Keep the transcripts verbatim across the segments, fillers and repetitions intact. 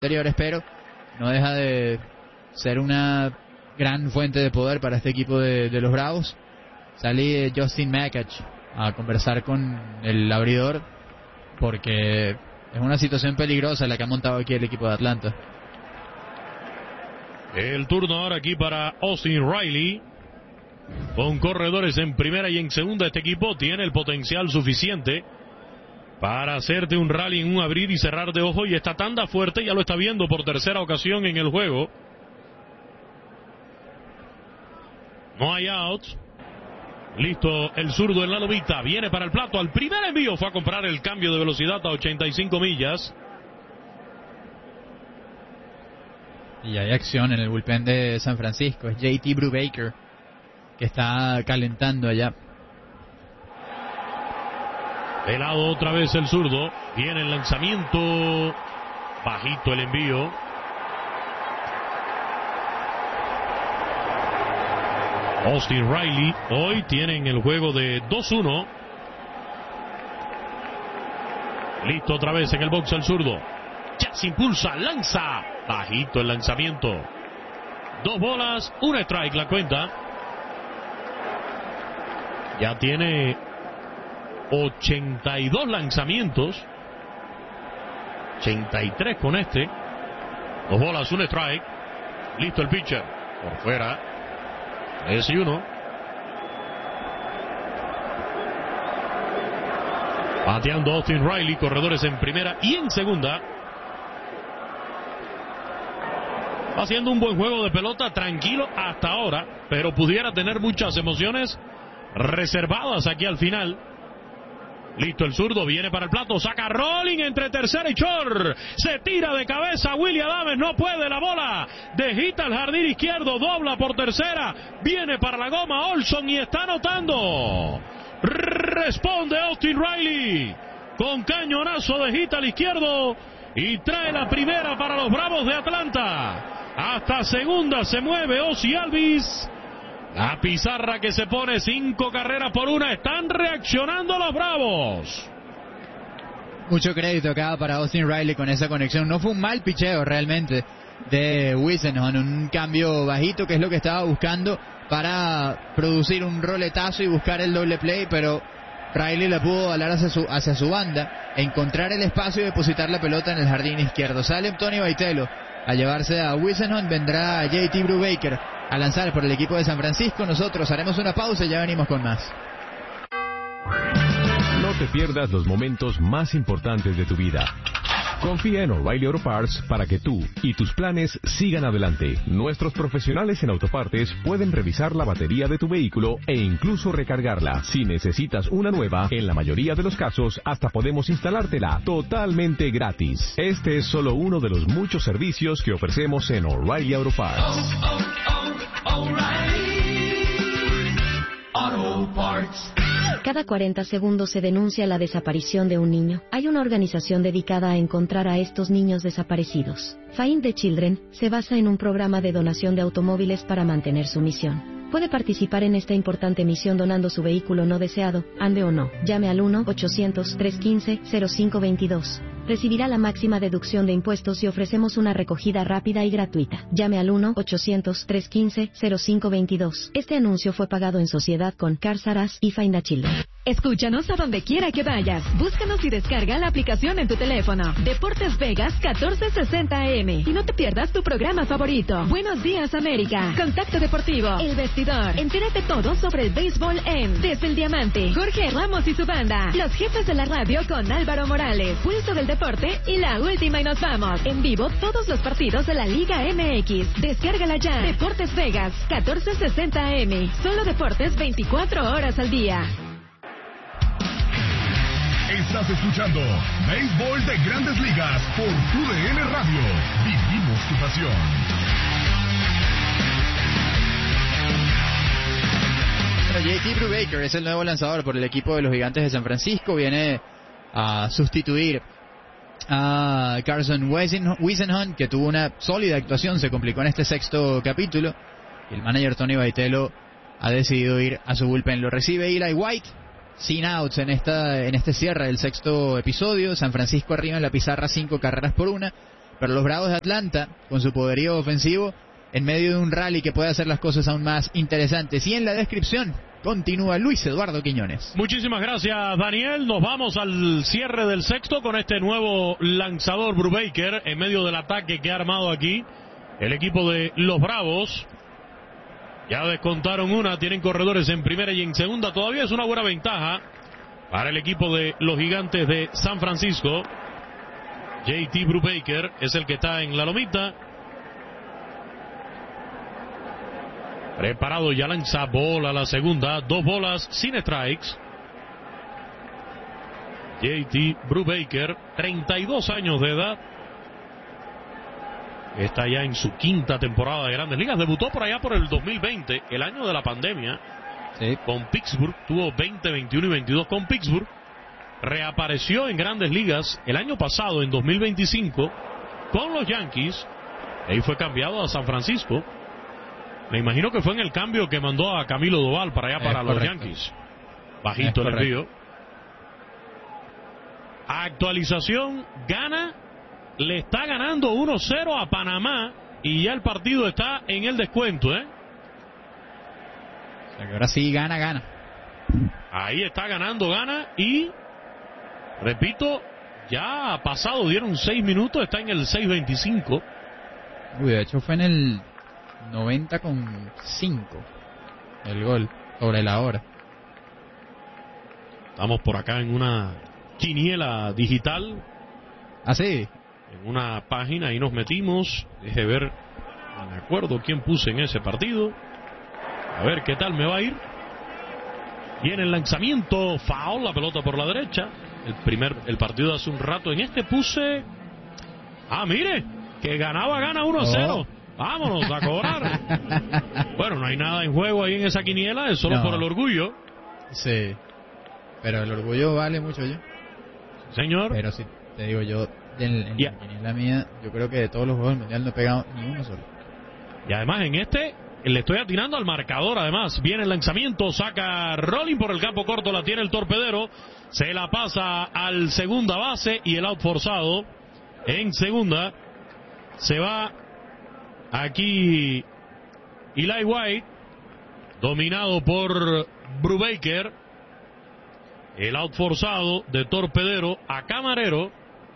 anteriores, pero no deja de ser una gran fuente de poder para este equipo de, de los Bravos. Sale Justin Makach a conversar con el abridor porque es una situación peligrosa la que ha montado aquí el equipo de Atlanta. El turno ahora aquí para Austin Riley. Con corredores en primera y en segunda, este equipo tiene el potencial suficiente para hacerte un rally en un abrir y cerrar de ojo, y esta tanda fuerte ya lo está viendo por tercera ocasión en el juego. No hay outs. Listo el zurdo en la lomita, viene para el plato, al primer envío fue a comprar el cambio de velocidad a ochenta y cinco millas. Y hay acción en el bullpen de San Francisco, es J T Brubaker que está calentando allá. De lado otra vez el zurdo, viene el lanzamiento, bajito el envío. Austin Riley hoy tiene en el juego de dos uno. Listo otra vez en el box el zurdo. Ya se impulsa, lanza, bajito el lanzamiento. Dos bolas, una strike la cuenta. Ya tiene ochenta y dos lanzamientos, ochenta y tres con este. Dos bolas, un strike. Listo el pitcher, por fuera. tres y uno. Bateando Austin Riley, corredores en primera y en segunda. Haciendo un buen juego de pelota, tranquilo hasta ahora, pero pudiera tener muchas emociones reservadas aquí al final. Listo el zurdo, viene para el plato, saca rolling entre tercera y short, se tira de cabeza Willy Adames, no puede, la bola dejita al jardín izquierdo, dobla por tercera, viene para la goma Olson y está anotando. Responde Austin Riley con cañonazo, dejita al izquierdo y trae la primera para los Bravos de Atlanta. Hasta segunda se mueve Ozzie Albies. La pizarra que se pone cinco carreras por una. Están reaccionando los Bravos. Mucho crédito acá para Austin Riley con esa conexión. No fue un mal picheo realmente de Whisenhunt, un cambio bajito que es lo que estaba buscando para producir un roletazo y buscar el doble play, pero Riley le pudo balar hacia su, hacia su banda, encontrar el espacio y depositar la pelota en el jardín izquierdo. Sale Tony Vitello a llevarse a Whisenhunt, vendrá J T Brubaker a lanzar por el equipo de San Francisco. Nosotros haremos una pausa y ya venimos con más. No te pierdas los momentos más importantes de tu vida. Confía en O'Reilly Auto Parts para que tú y tus planes sigan adelante. Nuestros profesionales en autopartes pueden revisar la batería de tu vehículo e incluso recargarla. Si necesitas una nueva, en la mayoría de los casos hasta podemos instalártela totalmente gratis. Este es solo uno de los muchos servicios que ofrecemos en O'Reilly Auto Parts. Oh, oh, oh, O'Reilly Auto Parts. Cada cuarenta segundos se denuncia la desaparición de un niño. Hay una organización dedicada a encontrar a estos niños desaparecidos. Find the Children se basa en un programa de donación de automóviles para mantener su misión. Puede participar en esta importante misión donando su vehículo no deseado, ande o no. Llame al uno ochocientos, trescientos quince, cero cinco veintidós. Recibirá la máxima deducción de impuestos y ofrecemos una recogida rápida y gratuita. Llame al uno ochocientos, trescientos quince, cero cinco veintidós. Este anuncio fue pagado en sociedad con Cars R Us y Find a Children. Escúchanos a donde quiera que vayas. Búscanos y descarga la aplicación en tu teléfono. Deportes Vegas catorce sesenta A M. Y no te pierdas tu programa favorito. Buenos días, América. Contacto Deportivo. El Vestidor. Entérate todo sobre el béisbol en Desde el Diamante. Jorge Ramos y su banda. Los jefes de la radio con Álvaro Morales. Pulso del deporte y la última y nos vamos. En vivo todos los partidos de la Liga M X. Descárgala ya. Deportes Vegas catorce sesenta A M. Solo deportes veinticuatro horas al día. Estás escuchando Béisbol de Grandes Ligas por U D N Radio. Vivimos tu pasión. J T Brubaker es el nuevo lanzador por el equipo de los Gigantes de San Francisco. Viene a sustituir a Carson Whisenhunt, que tuvo una sólida actuación, se complicó en este sexto capítulo. El manager Tony Vitello ha decidido ir a su bullpen. Lo recibe Eli White, sin outs en esta en este cierre del sexto episodio. San Francisco arriba en la pizarra, cinco carreras por una. Pero los Bravos de Atlanta, con su poderío ofensivo, en medio de un rally que puede hacer las cosas aún más interesantes. Y en la descripción continúa Luis Eduardo Quiñones. Muchísimas gracias, Daniel. Nos vamos al cierre del sexto con este nuevo lanzador Brubaker en medio del ataque que ha armado aquí el equipo de los Bravos. Ya descontaron una, tienen corredores en primera y en segunda. Todavía es una buena ventaja para el equipo de los Gigantes de San Francisco. J T Brubaker es el que está en la lomita. Preparado, ya lanza bola a la segunda. Dos bolas sin strikes. J T Brubaker, treinta y dos años de edad. Está ya en su quinta temporada de Grandes Ligas. Debutó por allá por el dos mil veinte, el año de la pandemia. Sí. Con Pittsburgh. Tuvo veinte, veintiuno y veintidós con Pittsburgh. Reapareció en Grandes Ligas el año pasado, en dos mil veinticinco, con los Yankees. Ahí fue cambiado a San Francisco. Me imagino que fue en el cambio que mandó a Camilo Doval para allá, es para correcto. Los Yankees. Bajito el envío. Actualización, gana, le está ganando uno cero a Panamá y ya el partido está en el descuento, ¿eh? O sea que ahora sí gana, gana. Ahí está ganando, gana y, repito, ya ha pasado, dieron seis minutos, está en el seis veinticinco. Uy, de hecho fue en el noventa con cinco el gol sobre la hora. Estamos por acá en una quiniela digital. ¿Ah, sí? En una página, ahí nos metimos. Deje ver, no me acuerdo quién puse en ese partido. A ver qué tal me va a ir. Viene el lanzamiento, foul, la pelota por la derecha. El primer, el partido de hace un rato. En este puse, ah, mire, que ganaba, gana uno a cero. Oh. Vámonos a cobrar. Bueno, no hay nada en juego ahí en esa quiniela, es solo no. por el orgullo. Sí, pero el orgullo vale mucho, yo. Señor. Pero si te digo yo, en, en yeah. la quiniela mía, yo creo que de todos los juegos del mundial no he pegado ni uno solo. Y además en este le estoy atinando al marcador. Además viene el lanzamiento, saca Rolling por el campo corto, la tiene el torpedero, se la pasa al segunda base y el out forzado en segunda. Se va aquí Eli White, dominado por Brubaker. El out forzado de torpedero a Camarero.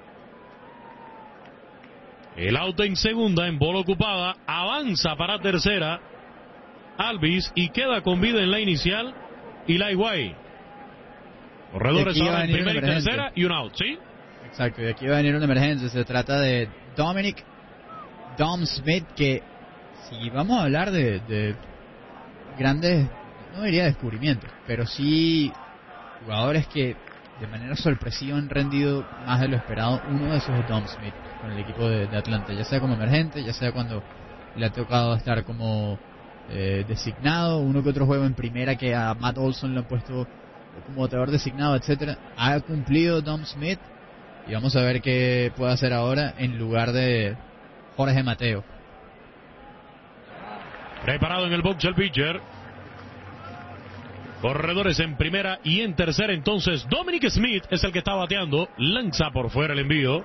El out en segunda, en bola ocupada, avanza para tercera Alvis y queda con vida en la inicial Eli White. Corredores ahora en primera y tercera y un out, ¿sí? Exacto, y aquí va a venir una emergencia. Se trata de Dominic Dom Smith, que si vamos a hablar de, de grandes, no diría descubrimientos, pero sí jugadores que de manera sorpresiva han rendido más de lo esperado. Uno de esos es Dom Smith con el equipo de, de Atlanta, ya sea como emergente, ya sea cuando le ha tocado estar como eh, designado, uno que otro juego en primera que a Matt Olson le han puesto como bateador designado, etcétera. Ha cumplido Dom Smith y vamos a ver qué puede hacer ahora en lugar de Jorge Mateo. Preparado en el box el pitcher. Corredores en primera y en tercera. Entonces Dominic Smith es el que está bateando. Lanza por fuera el envío.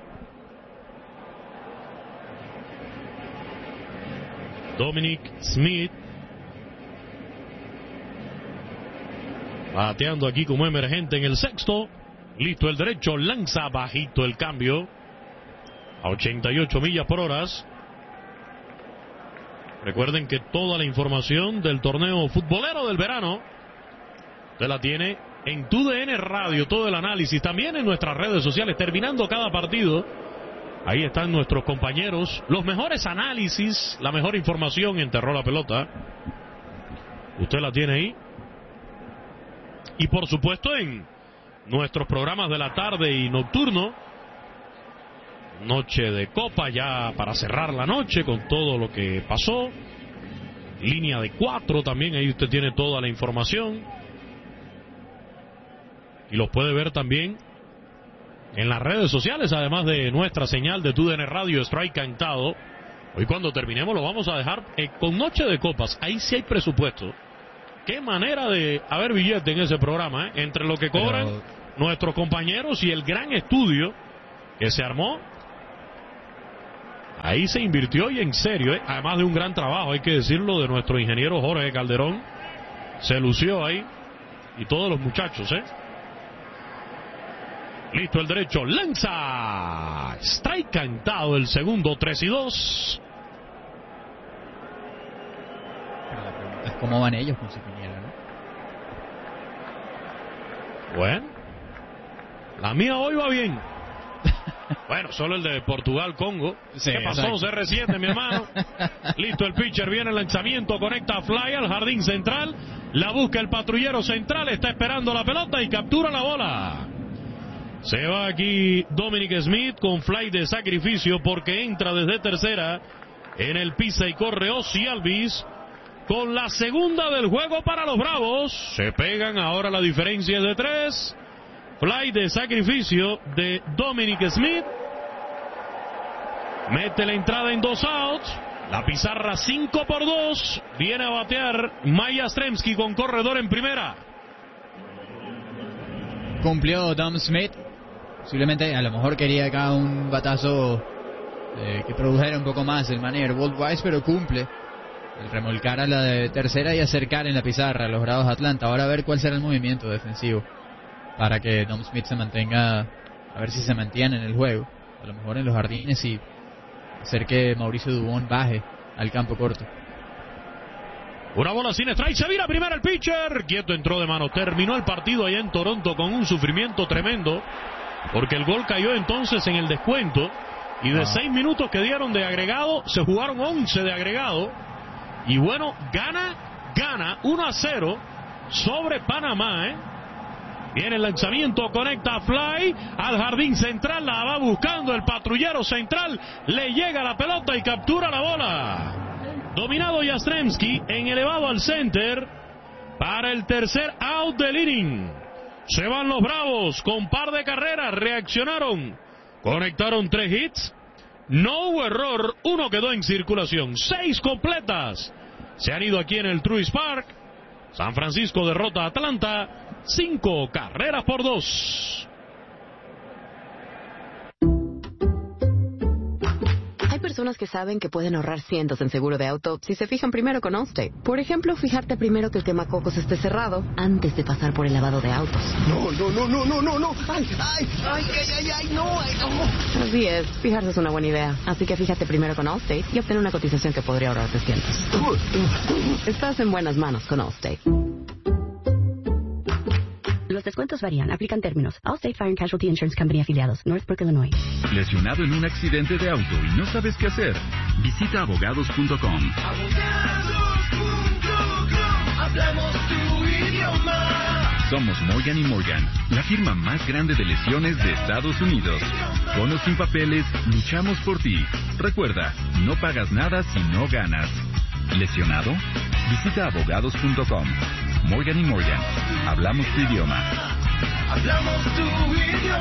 Dominic Smith bateando aquí como emergente en el sexto. Listo el derecho. Lanza bajito el cambio a ochenta y ocho millas por hora. Recuerden que toda la información del torneo futbolero del verano usted la tiene en T U D N Radio, todo el análisis, también en nuestras redes sociales, terminando cada partido. Ahí están nuestros compañeros, los mejores análisis, la mejor información en Enterró la Pelota. Usted la tiene ahí. Y por supuesto en nuestros programas de la tarde y nocturno. Noche de Copa ya para cerrar la noche con todo lo que pasó. Línea de cuatro también, ahí usted tiene toda la información. Y los puede ver también en las redes sociales, además de nuestra señal de T U D N Radio, Strike Cantado. Hoy cuando terminemos lo vamos a dejar eh, con Noche de Copas. Ahí sí hay presupuesto. Qué manera de haber billete en ese programa, ¿eh? Entre lo que cobran Pero... nuestros compañeros y el gran estudio que se armó. Ahí se invirtió y en serio, ¿eh? Además de un gran trabajo, hay que decirlo, de nuestro ingeniero Jorge Calderón. Se lució ahí. Y todos los muchachos, ¿eh? Listo el derecho, lanza. Strike cantado el segundo, tres y dos. Pero la pregunta es cómo van ellos con su quiniela, ¿no? Bueno, la mía hoy va bien. Bueno, solo el de Portugal-Congo. Sí, ¿Qué pasó, exacto. C R siete, mi hermano? Listo el pitcher, viene el lanzamiento, conecta a fly al jardín central. La busca el patrullero central, está esperando la pelota y captura la bola. Se va aquí Dominic Smith con fly de sacrificio porque entra desde tercera en el pisa y corre Ozzy Albies con la segunda del juego para los Bravos. Se pegan, ahora la diferencia es de tres. Fly de sacrificio de Dominic Smith. Mete la entrada en dos outs. La pizarra cinco por dos. Viene a batear Mike Yastrzemski con corredor en primera. Cumplió Dom Smith. Posiblemente a lo mejor quería acá un batazo eh, que produjera un poco más el manager Walt Weiss, pero cumple el remolcar a la de tercera y acercar en la pizarra a los Bravos de Atlanta. Ahora a ver cuál será el movimiento defensivo para que Dom Smith se mantenga, a ver si se mantiene en el juego, a lo mejor en los jardines, y hacer que Mauricio Dubón baje al campo corto. Una bola sin strike, se vira primero el pitcher, quieto, entró de mano, terminó el partido allá en Toronto con un sufrimiento tremendo, porque el gol cayó entonces en el descuento, y de seis minutos que dieron de agregado, se jugaron once de agregado, y bueno, gana, gana, uno a cero sobre Panamá, ¿eh? Viene el lanzamiento, conecta a fly al jardín central, la va buscando el patrullero central, le llega la pelota y captura la bola. Dominado Yastrzemski en elevado al center para el tercer out del inning. Se van los Bravos con par de carreras, reaccionaron, conectaron tres hits, no hubo error, uno quedó en circulación, seis completas. Se han ido aquí en el Truist Park. San Francisco derrota a Atlanta, cinco carreras por dos. Hay personas que saben que pueden ahorrar cientos en seguro de auto si se fijan primero con Allstate. Por ejemplo, fijarte primero que el quemacocos esté cerrado antes de pasar por el lavado de autos. No, no, no, no, no, no, no. Ay, ay, ay, ay, ay, ay, no, ay, no. Así es, fijarse es una buena idea. Así que fíjate primero con Allstate y obtén una cotización que podría ahorrarte cientos. Estás en buenas manos con Allstate. Los descuentos varían. Aplican términos. Allstate Fire and Casualty Insurance Company afiliados. Northbrook, Illinois. ¿Lesionado en un accidente de auto y no sabes qué hacer? Visita abogados punto com. Abogados punto com. Hablamos tu idioma. Somos Morgan y Morgan, la firma más grande de lesiones de Estados Unidos. Con o sin papeles, luchamos por ti. Recuerda, no pagas nada si no ganas. ¿Lesionado? Visita abogados punto com. Morgan y Morgan, hablamos tu idioma. Hablamos tu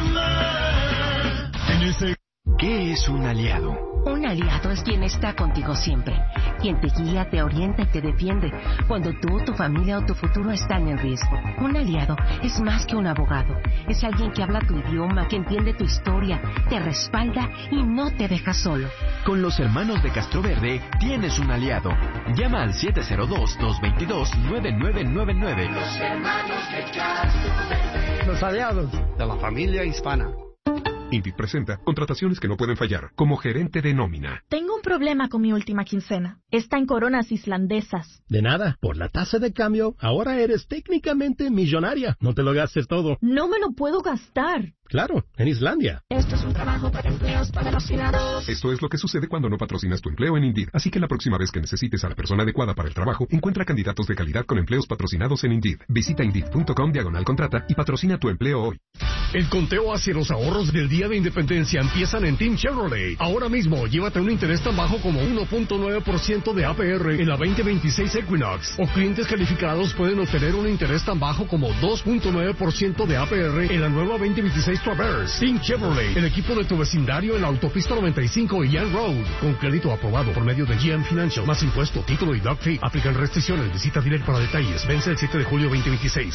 idioma. En ese... ¿Qué es un aliado? Un aliado es quien está contigo siempre, quien te guía, te orienta y te defiende cuando tú, tu familia o tu futuro están en riesgo. Un aliado es más que un abogado, es alguien que habla tu idioma, que entiende tu historia, te respalda y no te deja solo. Con los hermanos de Castroverde tienes un aliado. Llama al siete cero dos, dos dos dos, nueve nueve nueve nueve. Los hermanos de Castroverde. Los aliados de la familia hispana. Indeed presenta contrataciones que no pueden fallar, como gerente de nómina. Tengo un problema con mi última quincena. Está en coronas islandesas. De nada, por la tasa de cambio, ahora eres técnicamente millonaria. No te lo gastes todo. No me lo puedo gastar. Claro, en Islandia. Esto es un trabajo para empleos patrocinados. Esto es lo que sucede cuando no patrocinas tu empleo en Indeed. Así que la próxima vez que necesites a la persona adecuada para el trabajo, encuentra candidatos de calidad con empleos patrocinados en Indeed. Visita Indeed punto com diagonal contrata y patrocina tu empleo hoy. El conteo hacia los ahorros del Día de Independencia empiezan en Team Chevrolet. Ahora mismo, llévate un interés tan bajo como uno punto nueve por ciento de A P R en la veinte veintiséis Equinox. O clientes calificados pueden obtener un interés tan bajo como dos punto nueve por ciento de A P R en la nueva veinte veintiséis Traverse. Team Chevrolet, el equipo de tu vecindario en la autopista noventa y cinco y Young Road. Con crédito aprobado por medio de G M Financial. Más impuesto, título y doc fee. Aplican restricciones. Visita direct para detalles. Vence el siete de julio veinte veintiséis.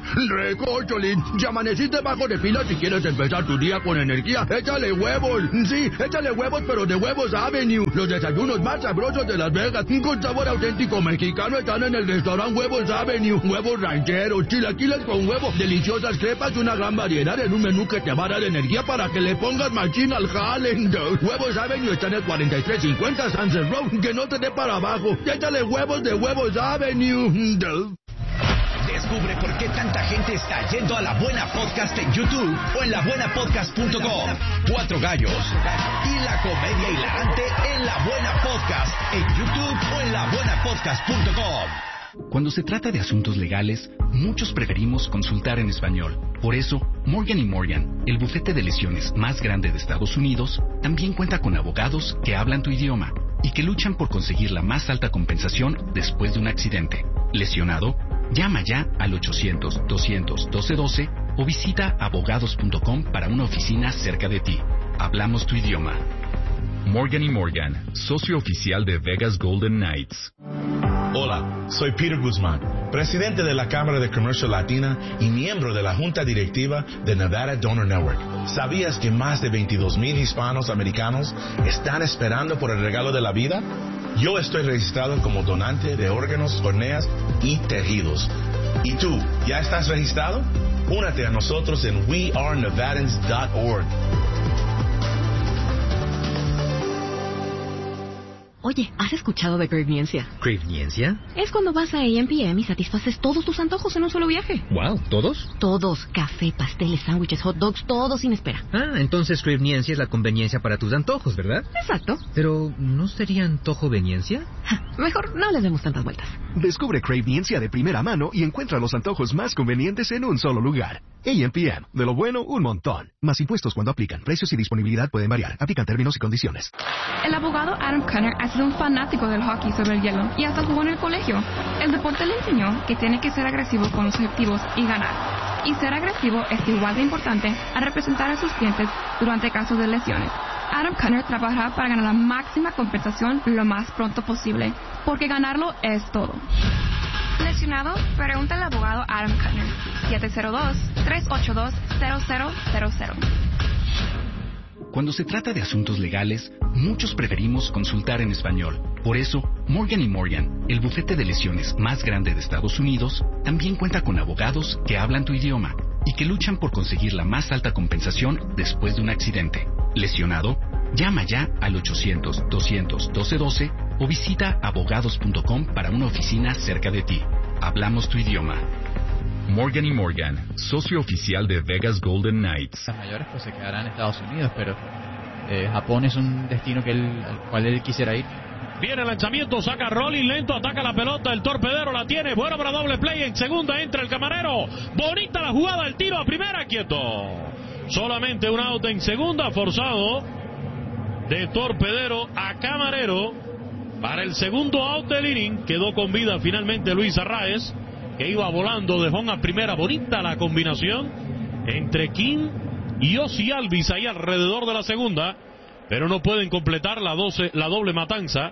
Recócholín, ya amaneciste bajo de pila si quieres empezar tu día con energía. Échale huevos. Sí, échale huevos, pero de Huevos Avenue. Los desayunos más sabrosos de Las Vegas, con sabor auténtico mexicano, están en el restaurante Huevos Avenue. Huevos rancheros, chilaquiles con huevo, deliciosas crepas y una gran variedad en un menú que te va a dar energía para que le pongas machín al jale. Huevos Avenue está en el cuarenta y tres cincuenta Sunset Road. Que no te dé para abajo. Échale huevos de Huevos Avenue. Descubre por qué tanta gente está yendo a La Buena Podcast en YouTube o en la buena podcast punto com. Cuatro gallos y la comedia hilarante en La Buena Podcast en YouTube o en la buena podcast punto com. Cuando se trata de asuntos legales, muchos preferimos consultar en español. Por eso, Morgan y Morgan, el bufete de lesiones más grande de Estados Unidos, también cuenta con abogados que hablan tu idioma y que luchan por conseguir la más alta compensación después de un accidente. ¿Lesionado? Llama ya al ochocientos, doscientos, doce doce o visita abogados punto com para una oficina cerca de ti. Hablamos tu idioma. Morgan y Morgan, socio oficial de Vegas Golden Knights. Hola, soy Peter Guzmán, presidente de la Cámara de Comercio Latina y miembro de la Junta Directiva de Nevada Donor Network. ¿Sabías que más de veintidós mil hispanos americanos están esperando por el regalo de la vida? Yo estoy registrado como donante de órganos, córneas y tejidos. ¿Y tú, ya estás registrado? Únete a nosotros en we are nevadans dot org. Oye, ¿has escuchado de Cravniencia? ¿Cravniencia? Es cuando vas a A M P M y satisfaces todos tus antojos en un solo viaje. Wow, ¿todos? Todos. Café, pasteles, sándwiches, hot dogs, todo sin espera. Ah, entonces Cravniencia es la conveniencia para tus antojos, ¿verdad? Exacto. Pero, ¿no sería antojoveniencia? Mejor no les demos tantas vueltas. Descubre Cravniencia de primera mano y encuentra los antojos más convenientes en un solo lugar. A M P M. De lo bueno, un montón. Más impuestos cuando aplican. Precios y disponibilidad pueden variar. Aplican términos y condiciones. El abogado Adam Cunner ha sido un fanático del hockey sobre el hielo y hasta jugó en el colegio. El deporte le enseñó que tiene que ser agresivo con los objetivos y ganar. Y ser agresivo es igual de importante a representar a sus clientes durante casos de lesiones. Adam Cunner trabajará para ganar la máxima compensación lo más pronto posible, porque ganarlo es todo. ¿Lesionado? Pregunta al abogado Adam Cunner. siete cero dos, tres ocho dos, cero cero cero cero. Cuando se trata de asuntos legales, muchos preferimos consultar en español. Por eso, Morgan y Morgan, el bufete de lesiones más grande de Estados Unidos, también cuenta con abogados que hablan tu idioma y que luchan por conseguir la más alta compensación después de un accidente. ¿Lesionado? Llama ya al ochocientos, doscientos, doce doce o visita abogados punto com para una oficina cerca de ti. Hablamos tu idioma. Morgan y Morgan, socio oficial de Vegas Golden Knights. Las mayores pues se quedarán en Estados Unidos, pero eh, Japón es un destino que él, al cual él quisiera ir. Viene el lanzamiento, saca rolling lento, ataca la pelota, el torpedero la tiene, bueno para doble play, en segunda entra el camarero, bonita la jugada, el tiro a primera, quieto. Solamente un out en segunda, forzado de torpedero a camarero para el segundo out del inning. Quedó con vida finalmente Luis Arraez, que iba volando de home a primera. Bonita la combinación entre King y Ozzy Alvis ahí alrededor de la segunda, pero no pueden completar la, doce, la doble matanza.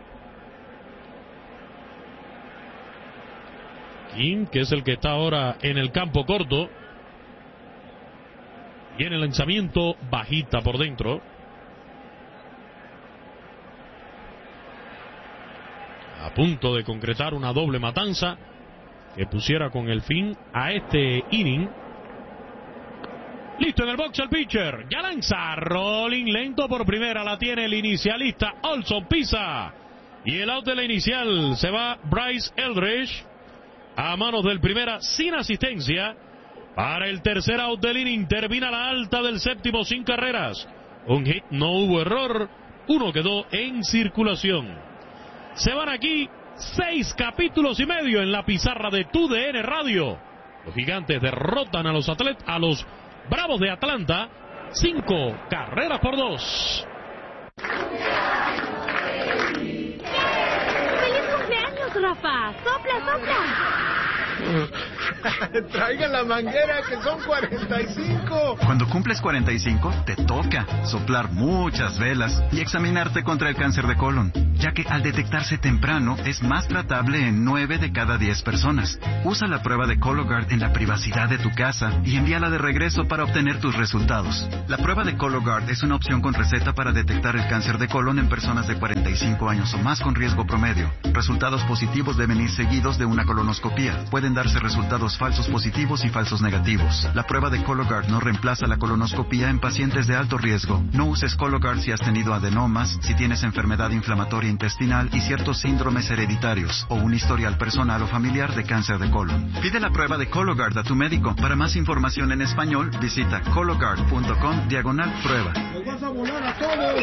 King, que es el que está ahora en el campo corto, viene el lanzamiento, bajita por dentro. A punto de concretar una doble matanza que pusiera con el fin a este inning. Listo en el box el pitcher, ya lanza, rolling lento por primera, la tiene el inicialista Olson, pisa, y el out de la inicial se va Bryce Eldridge a manos del primera sin asistencia. Para el tercer out del inning termina la alta del séptimo sin carreras, un hit, no hubo error, uno quedó en circulación. Se van aquí seis capítulos y medio en la pizarra de Tu D N Radio. Los Gigantes derrotan a los atlet a los Bravos de Atlanta, cinco carreras por dos. ¡Feliz cumpleaños, Rafa! ¡Sopla, sopla! Traigan la manguera, que son cuarenta y cinco. Cuando cumples cuarenta y cinco, te toca soplar muchas velas y examinarte contra el cáncer de colon, ya que al detectarse temprano es más tratable en nueve de cada diez personas. Usa la prueba de Cologuard en la privacidad de tu casa y envíala de regreso para obtener tus resultados. La prueba de Cologuard es una opción con receta para detectar el cáncer de colon en personas de cuarenta y cinco años o más con riesgo promedio. Resultados positivos deben ir seguidos de una colonoscopía. Pueden darse resultados falsos positivos y falsos negativos. La prueba de Cologuard no reemplaza la colonoscopía en pacientes de alto riesgo. No uses Cologuard si has tenido adenomas, si tienes enfermedad inflamatoria intestinal y ciertos síndromes hereditarios o un historial personal o familiar de cáncer de colon. Pide la prueba de Cologuard a tu médico. Para más información en español, visita cologuard punto com diagonal prueba. ¡Nos vas a volar a todos!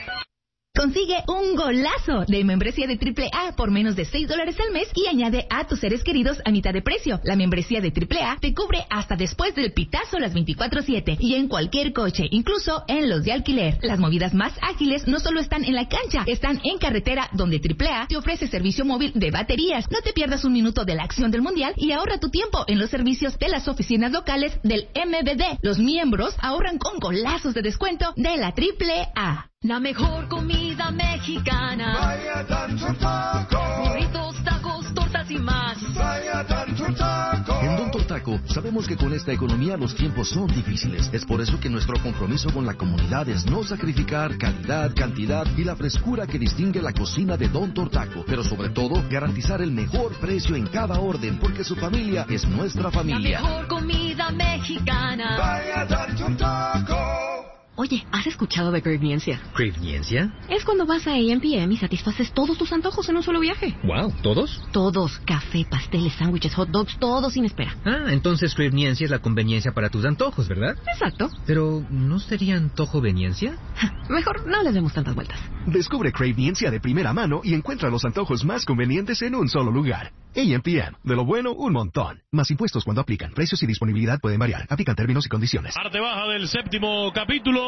Consigue un golazo de membresía de triple A por menos de seis dólares al mes y añade a tus seres queridos a mitad de precio. La membresía de triple A te cubre hasta después del pitazo las veinticuatro siete y en cualquier coche, incluso en los de alquiler. Las movidas más ágiles no solo están en la cancha, están en carretera, donde triple A te ofrece servicio móvil de baterías. No te pierdas un minuto de la acción del mundial y ahorra tu tiempo en los servicios de las oficinas locales del M V D. Los miembros ahorran con golazos de descuento de la triple A. La mejor comida mexicana. Vaya tanto taco. Burritos, tacos, tortas y más. Vaya tanto taco. En Don Tortaco sabemos que con esta economía los tiempos son difíciles. Es por eso que nuestro compromiso con la comunidad es no sacrificar calidad, cantidad y la frescura que distingue la cocina de Don Tortaco. Pero sobre todo, garantizar el mejor precio en cada orden, porque su familia es nuestra familia. La mejor comida mexicana. Vaya tanto taco. Oye, ¿has escuchado de Cravniencia? ¿Cravniencia? Es cuando vas a A M P M y satisfaces todos tus antojos en un solo viaje. Wow, ¿todos? Todos. Café, pasteles, sándwiches, hot dogs, todo sin espera. Ah, entonces Cravniencia es la conveniencia para tus antojos, ¿verdad? Exacto. Pero, ¿no sería antojoveniencia? Mejor no les demos tantas vueltas. Descubre Cravniencia de primera mano y encuentra los antojos más convenientes en un solo lugar. A M P M. De lo bueno, un montón. Más impuestos cuando aplican. Precios y disponibilidad pueden variar. Aplican términos y condiciones. Parte baja del séptimo capítulo.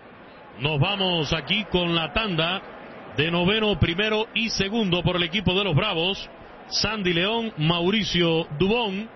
Nos vamos aquí con la tanda de noveno, primero y segundo por el equipo de los Bravos. Sandy León, Mauricio Dubón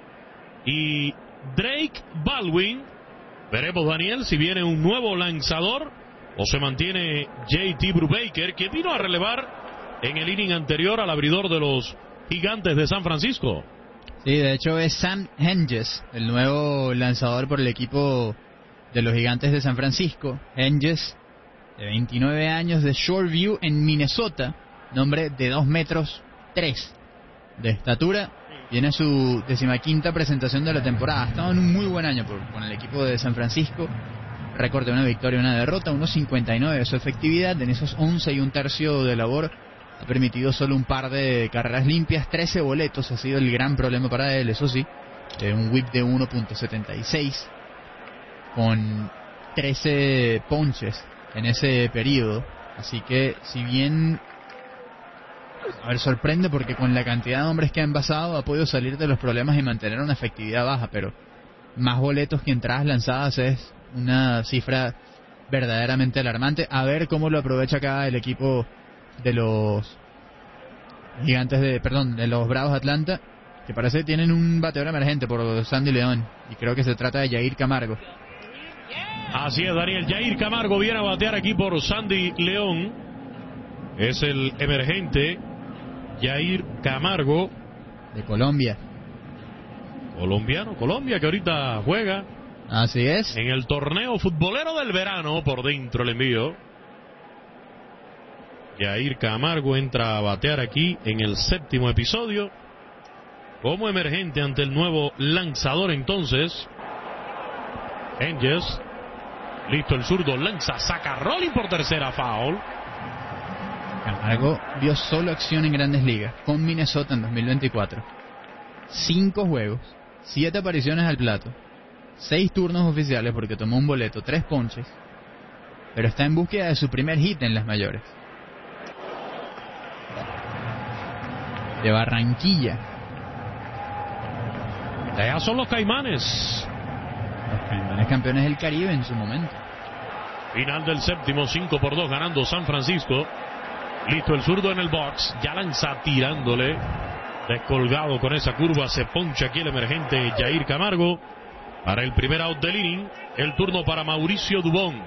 y Drake Baldwin. Veremos, Daniel, si viene un nuevo lanzador o se mantiene J T Brubaker, que vino a relevar en el inning anterior al abridor de los Gigantes de San Francisco. Sí, de hecho es Sam Hentges, el nuevo lanzador por el equipo de los Gigantes de San Francisco. Hentges, de veintinueve años, de Shoreview en Minnesota, nombre de dos metros tres de estatura. Viene su decimaquinta presentación de la temporada. Ha estado en un muy buen año por, con el equipo de San Francisco. Récord de una victoria y una derrota, uno cincuenta y nueve de su efectividad. En esos once y un tercio de labor ha permitido solo un par de carreras limpias, trece boletos. Ha sido el gran problema para él, eso sí. Eh, un whip de uno punto setenta y seis con trece ponches en ese periodo. Así que, si bien, a ver, sorprende porque con la cantidad de hombres que ha envasado ha podido salir de los problemas y mantener una efectividad baja, pero más boletos que entradas lanzadas es una cifra verdaderamente alarmante. A ver cómo lo aprovecha acá el equipo de los Gigantes de, perdón, de los Bravos de Atlanta, que parece que tienen un bateador emergente por Sandy León, y creo que se trata de Yair Camargo. Así es, Daniel. Yair Camargo viene a batear aquí por Sandy León. Es el emergente Yair Camargo. De Colombia. Colombiano, Colombia, que ahorita juega. Así es. En el torneo futbolero del verano, por dentro el envío. Yair Camargo entra a batear aquí en el séptimo episodio. Como emergente ante el nuevo lanzador entonces. Hentges. Listo el zurdo, lanza, saca rolling por tercera, foul. Camargo vio solo acción en Grandes Ligas con Minnesota en dos mil veinticuatro. Cinco juegos, siete apariciones al plato, seis turnos oficiales porque tomó un boleto, tres ponches, pero está en búsqueda de su primer hit en las mayores. De Barranquilla. Allá son los Caimanes. Los Caimanes campeones del Caribe en su momento. Final del séptimo, cinco por dos ganando San Francisco. Listo el zurdo en el box. Ya lanza tirándole. Descolgado con esa curva, se poncha aquí el emergente Jair Camargo para el primer out del inning. El turno para Mauricio Dubón.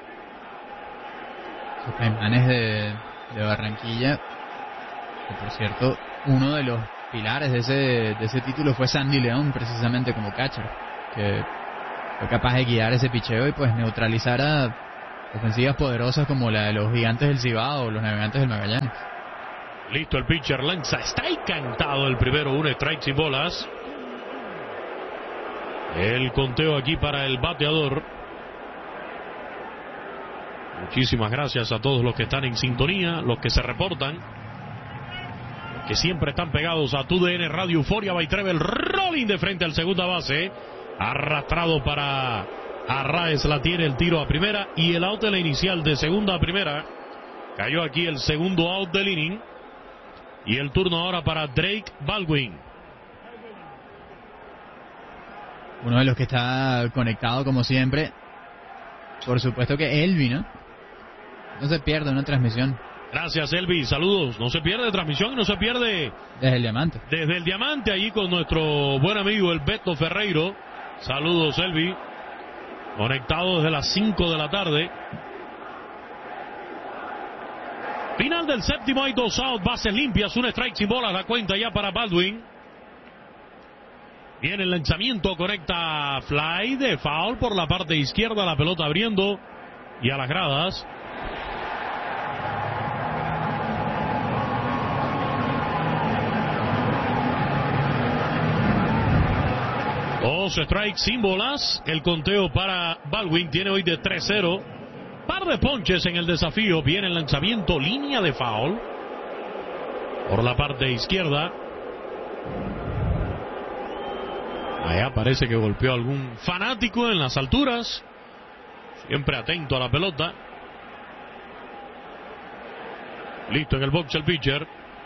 Los Caimanes de, de Barranquilla, que por cierto, uno de los pilares de ese, de ese título fue Sandy León, precisamente como catcher, que fue capaz de guiar ese picheo y pues neutralizar a ofensivas poderosas como la de los Gigantes del Cibao o los Navegantes del Magallanes. Listo el pitcher, lanza, está encantado el primero, un strike sin bolas. El conteo aquí para el bateador. Muchísimas gracias a todos los que están en sintonía, los que se reportan, que siempre están pegados a tu D N Radio Euforia. By Trevel, rolling de frente al segunda base, arrastrado para Arraez, la tiene el tiro a primera y el out de la inicial de segunda a primera. Cayó aquí el segundo out del inning. Y el turno ahora para Drake Baldwin. Uno de los que está conectado como siempre. Por supuesto que Elvi, ¿no? No se pierde una transmisión. Gracias, Elvi. Saludos. No se pierde transmisión y no se pierde... Desde el Diamante. Desde el Diamante, allí con nuestro buen amigo el Beto Ferreiro. Saludos, Elvi. Conectado desde las cinco de la tarde. Final del séptimo, hay dos out, bases limpias, un strike sin bolas, la cuenta ya para Baldwin. Viene el lanzamiento, conecta fly de foul por la parte izquierda, la pelota abriendo y a las gradas. Dos strikes sin bolas, el conteo para Baldwin tiene hoy de tres cero. Par de ponches en el desafío. Viene el lanzamiento, línea de foul por la parte izquierda. Allá parece que golpeó a algún fanático en las alturas. Siempre atento a la pelota. Listo en el box el pitcher.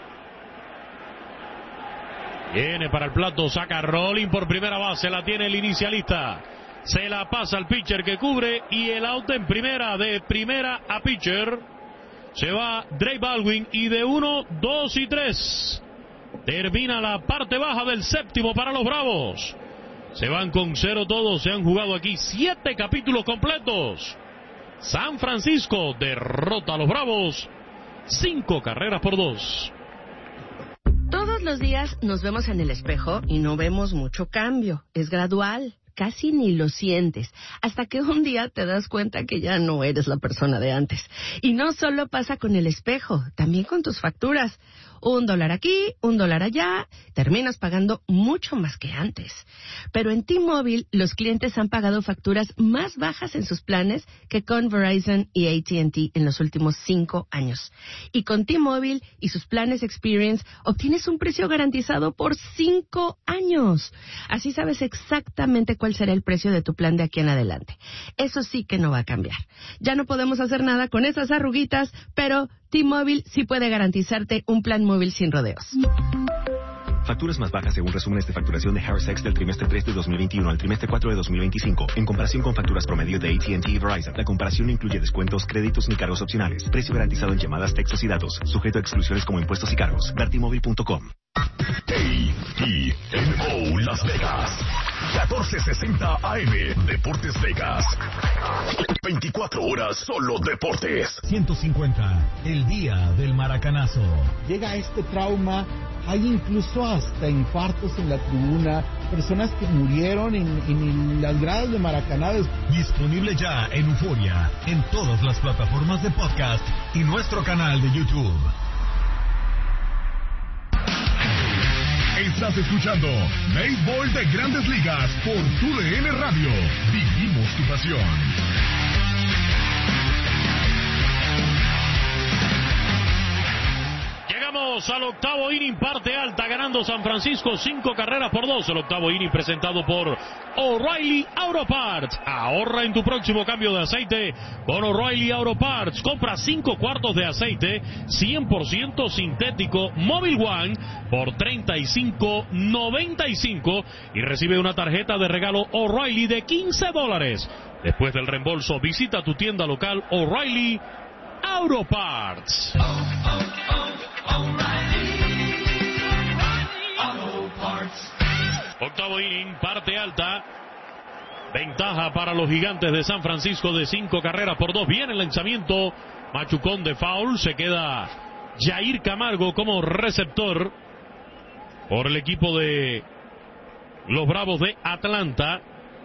Viene para el plato, saca rolling por primera base, la tiene el inicialista. Se la pasa al pitcher que cubre y el out en primera, de primera a pitcher. Se va Drake Baldwin y de uno, dos y tres. Termina la parte baja del séptimo para los Bravos. Se van con cero todos, se han jugado aquí siete capítulos completos. San Francisco derrota a los Bravos, cinco carreras por dos. Todos los días nos vemos en el espejo y no vemos mucho cambio, es gradual. Casi ni lo sientes, hasta que un día te das cuenta que ya no eres la persona de antes. Y no solo pasa con el espejo, también con tus facturas. Un dólar aquí, un dólar allá, terminas pagando mucho más que antes. Pero en T-Mobile, los clientes han pagado facturas más bajas en sus planes que con Verizon y A T and T en los últimos cinco años. Y con T-Mobile y sus planes Experience, obtienes un precio garantizado por cinco años. Así sabes exactamente cuál será el precio de tu plan de aquí en adelante. Eso sí que no va a cambiar. Ya no podemos hacer nada con esas arruguitas, pero T-Mobile sí puede garantizarte un plan móvil sin rodeos. Facturas más bajas según resúmenes de facturación de Harris X del trimestre tres de dos mil veintiuno al trimestre cuatro de dos mil veinticinco. En comparación con facturas promedio de A T and T y Verizon, la comparación no incluye descuentos, créditos ni cargos opcionales. Precio garantizado en llamadas, textos y datos. Sujeto a exclusiones como impuestos y cargos. ver t mobile punto com. A T and O Las Vegas. catorce sesenta A M. Deportes Vegas. veinticuatro horas solo deportes. ciento cincuenta. El día del maracanazo. Llega este trauma. Hay incluso hasta infartos en la tribuna, personas que murieron en, en las gradas de Maracaná. Disponible ya en Euforia, en todas las plataformas de podcast y nuestro canal de YouTube. Estás escuchando Béisbol de Grandes Ligas por tu D N Radio. Vivimos tu pasión. Llegamos al octavo inning, parte alta, ganando San Francisco cinco carreras por dos. El octavo inning presentado por O'Reilly Auto Parts. Ahorra en tu próximo cambio de aceite con O'Reilly Auto Parts. Compra cinco cuartos de aceite cien por ciento sintético Móvil One por treinta y cinco noventa y cinco y recibe una tarjeta de regalo O'Reilly de quince dólares. Después del reembolso, visita tu tienda local O'Reilly Auto Parts. Nuevo inning, parte alta. Ventaja para los Gigantes de San Francisco de cinco carreras por dos. Viene el lanzamiento, machucón de foul. Se queda Yair Camargo como receptor por el equipo de los Bravos de Atlanta.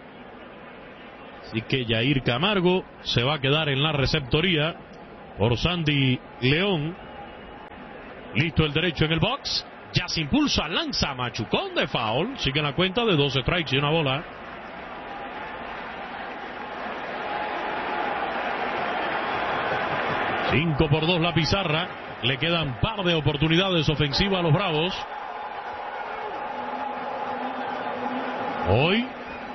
Así que Yair Camargo se va a quedar en la receptoría por Sandy León. Listo el derecho en el box. Ya se impulsa, lanza, machucón de foul. Sigue la cuenta de dos strikes y una bola. Cinco por dos la pizarra. Le quedan par de oportunidades ofensivas a los Bravos. Hoy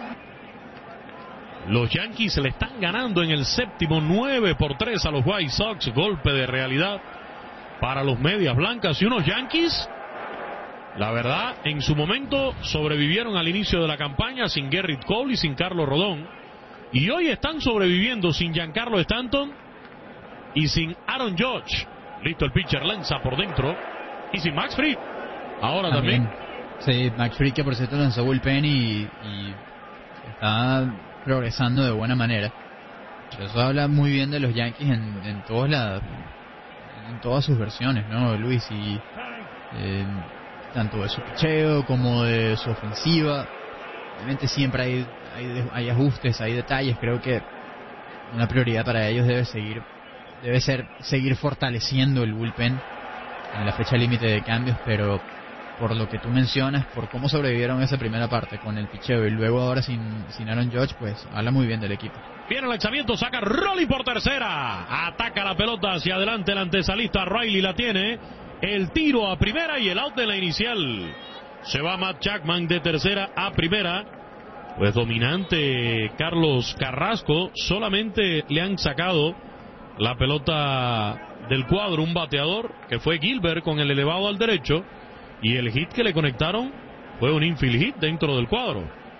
los Yankees le están ganando en el séptimo nueve por tres a los White Sox. Golpe de realidad para los Medias Blancas. Y unos Yankees, la verdad, en su momento sobrevivieron al inicio de la campaña sin Gerrit Cole y sin Carlos Rodón. Y hoy están sobreviviendo sin Giancarlo Stanton y sin Aaron Judge. Listo el pitcher, lanza por dentro. Y sin Max Fried. Ahora también. también. Sí, Max Fried, que por cierto lanzó bullpen y, y está progresando de buena manera. Eso habla muy bien de los Yankees en, en, todas, la, en todas sus versiones, ¿no, Luis? Y eh, tanto de su picheo como de su ofensiva. Obviamente siempre hay, hay, hay ajustes, hay detalles. Creo que una prioridad para ellos debe seguir debe ser seguir fortaleciendo el bullpen en la fecha límite de cambios, pero por lo que tú mencionas, por cómo sobrevivieron esa primera parte con el picheo y luego ahora sin, sin Aaron Judge, pues habla muy bien del equipo. Viene el lanzamiento, saca Rolling por tercera, ataca la pelota hacia adelante el antesalista, Riley la tiene, el tiro a primera y el out de la inicial. Se va Matt Chapman de tercera a primera. Pues dominante Carlos Carrasco, solamente le han sacado la pelota del cuadro un bateador que fue Gilbert con el elevado al derecho, y el hit que le conectaron fue un infield hit dentro del cuadro.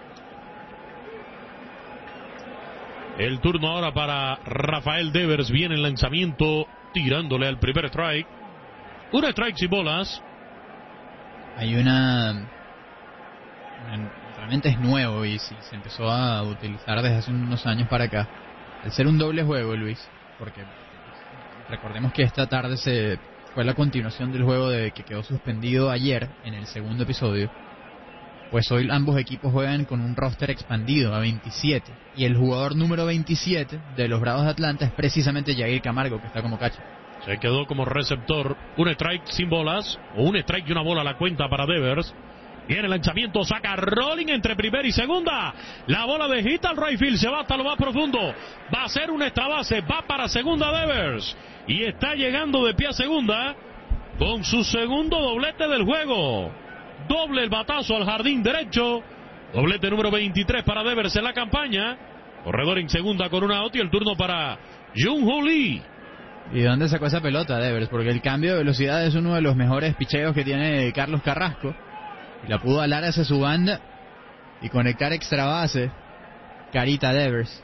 El turno ahora para Rafael Devers. Viene el lanzamiento tirándole al primer strike. Una strike y bolas. Hay una, una realmente es nuevo y sí, se empezó a utilizar desde hace unos años para acá. Al ser un doble juego, Luis, porque recordemos que esta tarde se fue la continuación del juego de que quedó suspendido ayer en el segundo episodio. Pues hoy ambos equipos juegan con un roster expandido a veintisiete. Y el jugador número veintisiete de los Bravos de Atlanta es precisamente Yair Camargo, que está como catcher. Se quedó como receptor. Un strike sin bolas, o un strike y una bola a la cuenta para Devers. Viene el lanzamiento, saca Rolling entre primera y segunda. La bola de hit al right field, se va hasta lo más profundo. Va a ser un extra base, va para segunda Devers. Y está llegando de pie a segunda con su segundo doblete del juego. Doble el batazo al jardín derecho. Doblete número veintitrés para Devers en la campaña. Corredor en segunda con un out y el turno para Jung-Hoo Lee. ¿Y dónde sacó esa pelota Devers? Porque el cambio de velocidad es uno de los mejores picheos que tiene Carlos Carrasco. Y la pudo alar hacia su banda y conectar extra base. Carita Devers.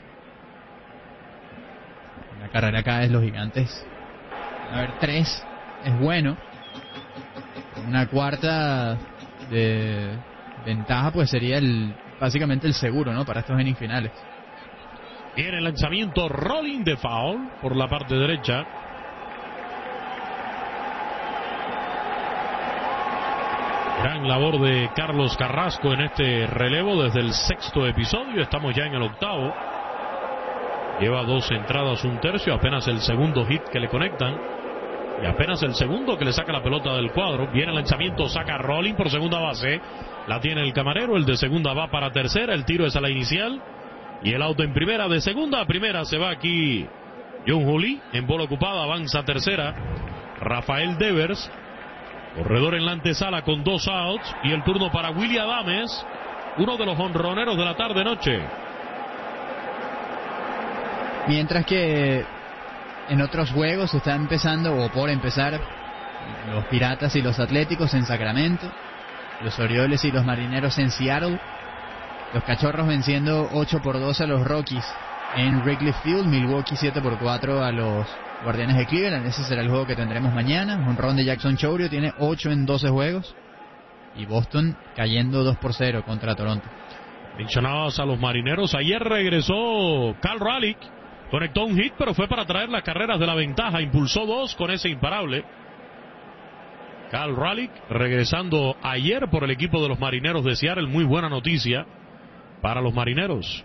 La carrera acá es los Gigantes. A ver, tres es bueno. Una cuarta de ventaja pues sería el básicamente el seguro, ¿no? Para estos innings finales. Viene el lanzamiento, rolling de foul por la parte derecha. Gran labor de Carlos Carrasco en este relevo desde el sexto episodio. Estamos ya en el octavo. Lleva dos entradas, un tercio, apenas el segundo hit que le conectan. Y apenas el segundo que le saca la pelota del cuadro. Viene el lanzamiento, saca Rolling por segunda base. La tiene el camarero, el de segunda va para tercera. El tiro es a la inicial. Y el auto en primera, de segunda a primera se va aquí Jung-Hoo Lee. En bola ocupada, avanza a tercera Rafael Devers. Corredor en la antesala con dos outs. Y el turno para Willy Adames, uno de los honroneros de la tarde-noche. Mientras que en otros juegos está empezando, o por empezar, los Piratas y los Atléticos en Sacramento, los Orioles y los Marineros en Seattle, los Cachorros venciendo ocho por dos a los Rockies en Wrigley Field, Milwaukee siete por cuatro a los Guardianes de Cleveland. Ese será el juego que tendremos mañana. Un ron de Jackson Chourio, tiene ocho en doce juegos. y Boston cayendo dos por cero contra Toronto. Mencionabas a los Marineros. Ayer regresó Cal Raleigh, conectó un hit, pero fue para traer las carreras de la ventaja. Impulsó dos con ese imparable. Cal Raleigh regresando ayer por el equipo de los Marineros de Seattle. Muy buena noticia para los Marineros.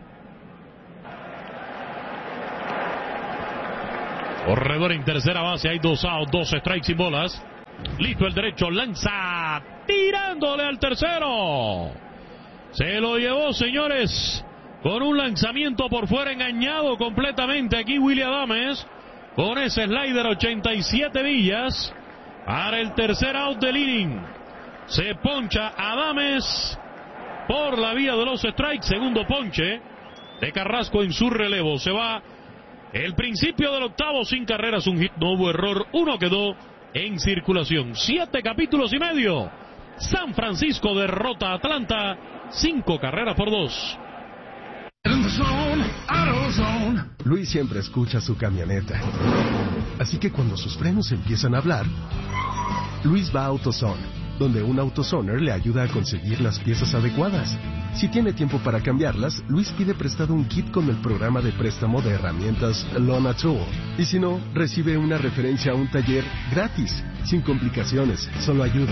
Corredor en tercera base. Hay dos outs, dos strikes sin bolas. Listo el derecho. Lanza. Tirándole al tercero. Se lo llevó, señores, con un lanzamiento por fuera, engañado completamente aquí Willy Adames, con ese slider ochenta y siete millas para el tercer out del inning. Se poncha Adames por la vía de los strikes, segundo ponche de Carrasco en su relevo. Se va el principio del octavo sin carreras, un hit, no hubo error, uno quedó en circulación. Siete capítulos y medio. San Francisco derrota a Atlanta, cinco carreras por dos. Luis siempre escucha su camioneta. Así que cuando sus frenos empiezan a hablar, Luis va a AutoZone, donde un AutoZoner le ayuda a conseguir las piezas adecuadas. Si tiene tiempo para cambiarlas, Luis pide prestado un kit con el programa de préstamo de herramientas Lona Tool. Y si no, recibe una referencia a un taller gratis, sin complicaciones, solo ayuda.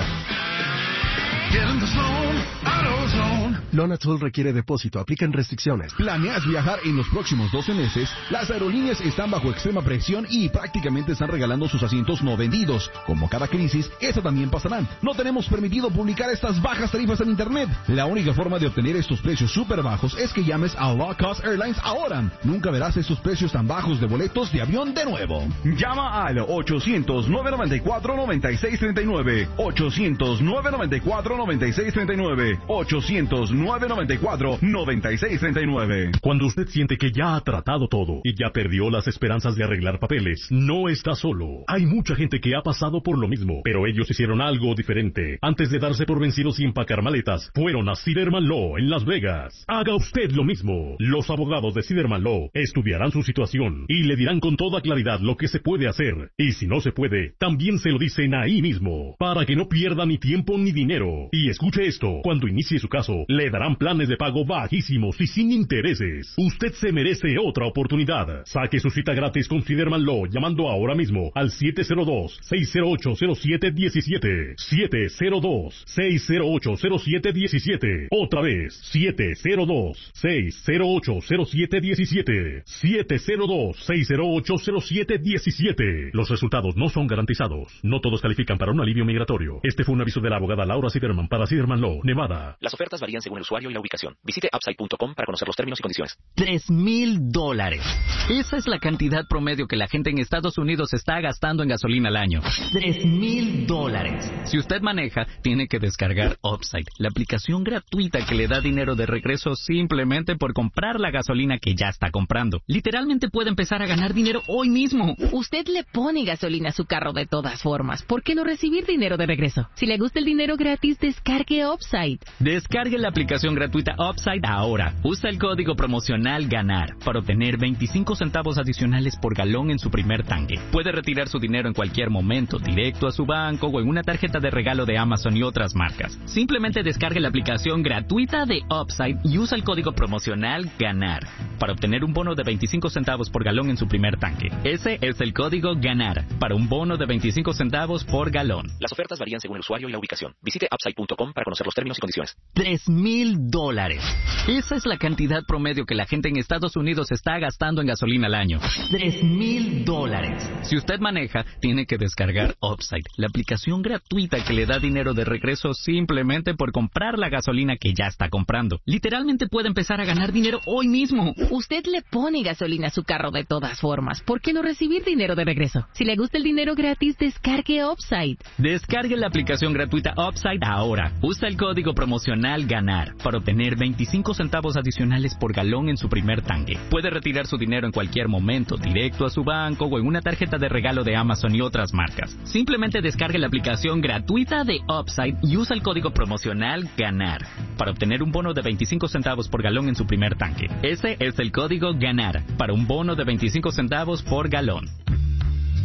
Lona Tool requiere depósito, aplican restricciones. ¿Planeas viajar en los próximos doce meses? Las aerolíneas están bajo extrema presión y prácticamente están regalando sus asientos no vendidos. Como cada crisis, esta también pasará. No tenemos permitido publicar estas bajas tarifas en internet. La única forma de obtener estos precios súper bajos es que llames a Low Cost Airlines ahora. Nunca verás estos precios tan bajos de boletos de avión de nuevo. Llama al ochocientos, nueve noventa y cuatro, noventa y seis treinta y nueve. ochocientos, nueve noventa y cuatro, noventa y seis treinta y nueve. ochocientos, nueve noventa y cuatro, noventa y seis treinta y nueve. Cuando usted siente que ya ha tratado todo y ya perdió las esperanzas de arreglar papeles, no está solo. Hay mucha gente que ha pasado por lo mismo, pero ellos hicieron algo diferente. Antes de darse por vencidos y empacar maletas, fueron a Siderman Law en Las Vegas. Haga usted lo mismo. Los abogados de Siderman Law estudiarán su situación y le dirán con toda claridad lo que se puede hacer. Y si no se puede, también se lo dicen ahí mismo, para que no pierda ni tiempo ni dinero. Y escuche esto, cuando inicie su caso, le darán planes de pago bajísimos y sin intereses. Usted se merece otra oportunidad. Saque su cita gratis con Siderman Law llamando ahora mismo al siete cero dos, seis cero ocho, cero siete uno siete. siete cero dos, seis cero ocho, cero siete uno siete. Otra vez, siete cero dos, seis cero ocho, cero siete uno siete. siete cero dos, seis cero ocho, cero siete uno siete. Los resultados no son garantizados. No todos califican para un alivio migratorio. Este fue un aviso de la abogada Laura Siderman para Siderman Law, Nevada. Las ofertas varían según el usuario y la ubicación. Visite upside punto com para conocer los términos y condiciones. Tres mil dólares. Esa es la cantidad promedio que la gente en Estados Unidos está gastando en gasolina al año. Tres mil dólares. Si usted maneja, tiene que descargar Upside, la aplicación gratuita que le da dinero de regreso simplemente por comprar la gasolina que ya está comprando. Literalmente puede empezar a ganar dinero hoy mismo. Usted le pone gasolina a su carro de todas formas. ¿Por qué no recibir dinero de regreso? Si le gusta el dinero gratis, descargue Upside. Descargue la aplicación gratuita Upside ahora. Usa el código promocional GANAR para obtener veinticinco centavos adicionales por galón en su primer tanque. Puede retirar su dinero en cualquier momento, directo a su banco o en una tarjeta de regalo de Amazon y otras marcas. Simplemente descargue la aplicación gratuita de Upside y usa el código promocional GANAR para obtener un bono de veinticinco centavos por galón en su primer tanque. Ese es el código GANAR para un bono de veinticinco centavos por galón. Las ofertas varían según el usuario y la ubicación. Visite upside punto com para conocer los términos y condiciones. Tres mil dólares. Esa es la cantidad promedio que la gente en Estados Unidos está gastando en gasolina al año. Tres mil dólares. Si usted maneja, tiene que descargar Upside, la aplicación gratuita que le da dinero de regreso simplemente por comprar la gasolina que ya está comprando. Literalmente puede empezar a ganar dinero hoy mismo. Usted le pone gasolina a su carro de todas formas. ¿Por qué no recibir dinero de regreso? Si le gusta el dinero gratis, descargue Upside. Descargue la aplicación gratuita Upside ahora. Usa el código promocional GANAR para obtener veinticinco centavos adicionales por galón en su primer tanque. Puede retirar su dinero en cualquier momento, directo a su banco o en una tarjeta de regalo de Amazon y otras marcas. Simplemente descargue la aplicación gratuita de Upside y usa el código promocional GANAR para obtener un bono de veinticinco centavos por galón en su primer tanque. Ese es el código GANAR para un bono de veinticinco centavos por galón.